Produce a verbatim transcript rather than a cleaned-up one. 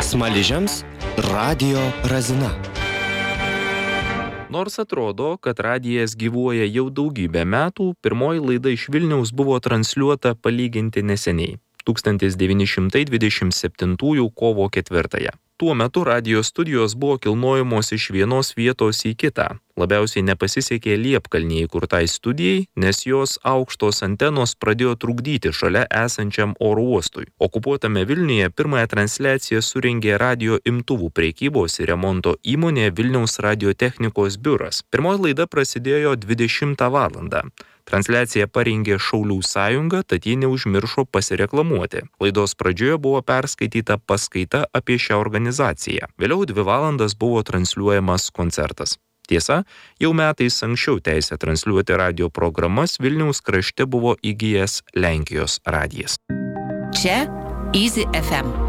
Smaližiams radijo razina. Nors atrodo, kad radijas gyvuoja jau daugybę metų, pirmoji laida iš Vilniaus buvo transliuota palyginti neseniai, tūkstantis devyni šimtai dvidešimt septintųjų kovo ketvirtąją. Tuo metu radijo studijos buvo kilnojamos iš vienos vietos į kitą. Labiausiai nepasisekė Liepkalnyje įkurtai studijai, nes jos aukštos antenos pradėjo trukdyti šalia esančiam oro uostui. Okupuotame Vilniuje pirmąją transliaciją surengė radijo imtuvų prekybos ir remonto įmonė Vilniaus radiotechnikos biuras. Pirmoji laida prasidėjo dvidešimtą valandą. Transliaciją parengė Šaulių sąjunga, tad ji neužmiršo pasireklamuoti. Laidos pradžioje buvo perskaityta paskaita apie šią organizaciją. Vėliau dvi valandas buvo transliuojamas koncertas. Tiesa, jau metais anksčiau teisę transliuoti radio programas Vilniaus krašte buvo įgijęs Lenkijos radijas. Čia Easy F M.